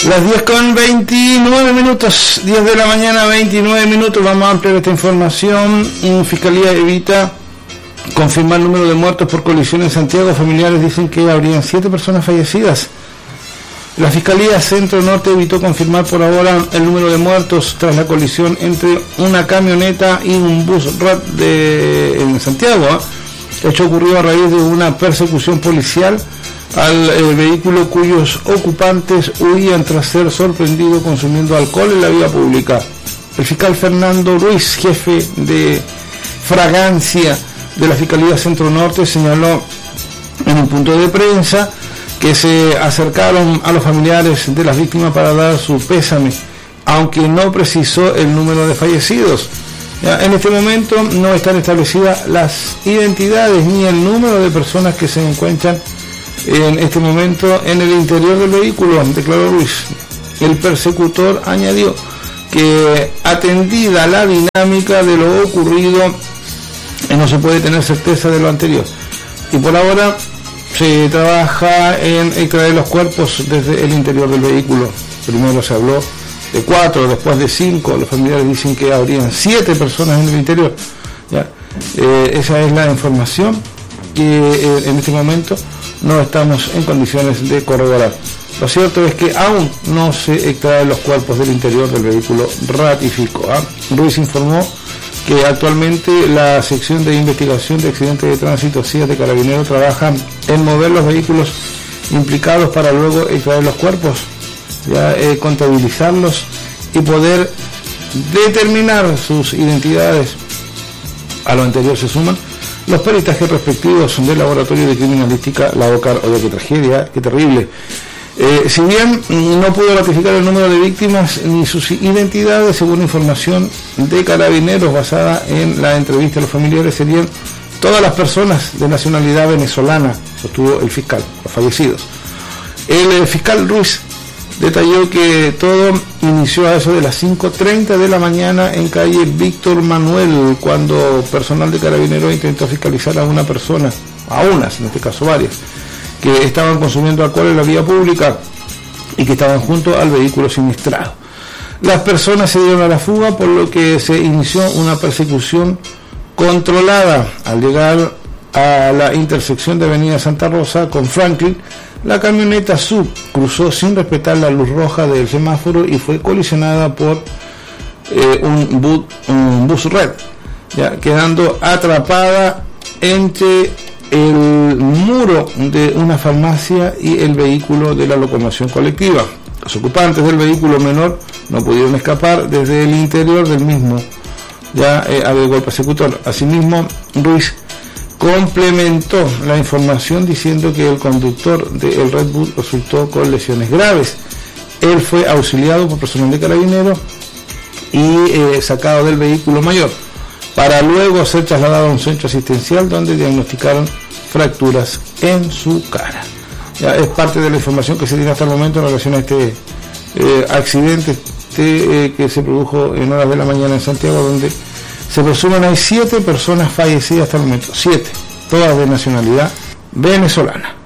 Las 10:29, 10 de la mañana, 29 minutos. Vamos a ampliar esta información. Fiscalía evita confirmar el número de muertos por colisión en Santiago. Familiares dicen que habrían 7 personas fallecidas. La Fiscalía Centro-Norte evitó confirmar por ahora el número de muertos tras la colisión entre una camioneta y un bus en Santiago. El hecho ocurrió a raíz de una persecución policial al vehículo cuyos ocupantes huían tras ser sorprendido consumiendo alcohol en la vía pública. El fiscal Fernando Ruiz, jefe de fragancia de la Fiscalía Centro Norte, señaló en un punto de prensa que se acercaron a los familiares de las víctimas para dar su pésame, aunque no precisó el número de fallecidos. En este momento no están establecidas las identidades ni el número de personas que se encuentran en este momento en el interior del vehículo, declaró Ruiz. El persecutor añadió que, atendida la dinámica de lo ocurrido, no se puede tener certeza de lo anterior, y por ahora se trabaja en extraer los cuerpos desde el interior del vehículo. Primero se habló de 4, después de 5. Los familiares dicen que habrían 7 personas en el interior. Esa es la información que en este momento no estamos en condiciones de corroborar. Lo cierto es que aún no se extraen los cuerpos del interior del vehículo, ratificó. Ruiz informó que actualmente la sección de investigación de accidentes de tránsito CIA de Carabineros trabaja en mover los vehículos implicados para luego extraer los cuerpos, contabilizarlos y poder determinar sus identidades. A lo anterior se suman los peritajes respectivos del laboratorio de criminalística, la OCAR. Oye, qué tragedia, qué terrible. Si bien no pudo ratificar el número de víctimas ni sus identidades, según información de Carabineros basada en la entrevista a los familiares, serían todas las personas de nacionalidad venezolana, sostuvo el fiscal, los fallecidos. El fiscal Ruiz detalló que todo inició a eso de las 5:30 de la mañana en calle Víctor Manuel, cuando personal de Carabineros intentó fiscalizar a una persona, a unas, en este caso varias, que estaban consumiendo alcohol en la vía pública y que estaban junto al vehículo siniestrado. Las personas se dieron a la fuga, por lo que se inició una persecución controlada. Al llegar a la intersección de Avenida Santa Rosa con Franklin, la camioneta SUV cruzó sin respetar la luz roja del semáforo y fue colisionada por un bus red, quedando atrapada entre el muro de una farmacia y el vehículo de la locomoción colectiva. Los ocupantes del vehículo menor no pudieron escapar desde el interior del mismo, agregó el persecutor. Asimismo, Ruiz complementó la información diciendo que el conductor del Red Bull resultó con lesiones graves. Él fue auxiliado por personal de Carabineros y sacado del vehículo mayor, para luego ser trasladado a un centro asistencial donde diagnosticaron fracturas en su cara. Es parte de la información que se tiene hasta el momento en relación a este accidente que se produjo en horas de la mañana en Santiago, donde se presumen hay 7 personas fallecidas hasta el momento, 7, todas de nacionalidad venezolana.